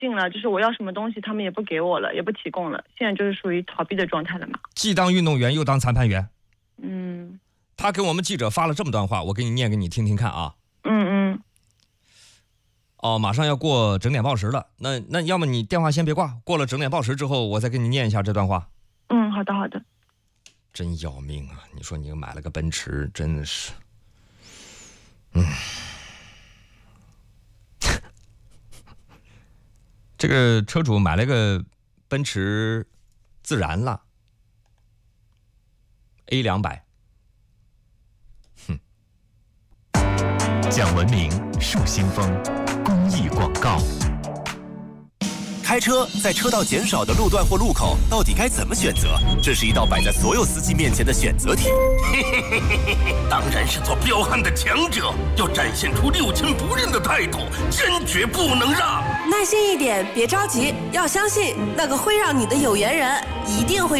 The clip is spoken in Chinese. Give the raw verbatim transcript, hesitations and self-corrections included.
近了，就是我要什么东西他们也不给我了，也不提供了，现在就是属于逃避的状态了嘛。 既当运动员又当裁判员。 嗯。 他给我们记者发了这么段话，我给你念给你听听看啊。 嗯嗯。 哦，马上要过整点报时了，那那要么你电话先别挂，过了整点报时之后，我再给你念一下这段话。 嗯，好的好的。 真要命啊！你说你买了个奔驰，真的是，嗯，这个车主买了个奔驰自然了 A 两百，哼。 讲文明树新风，公益广告。 开车在车道减少的路段或路口，到底该怎么选择？这是一道摆在所有司机面前的选择题。 嘿嘿嘿嘿嘿嘿，当然是做彪悍的强者，要展现出六亲不认的态度，坚决不能让。 耐心一点，别着急，要相信那个会让你的有缘人一定会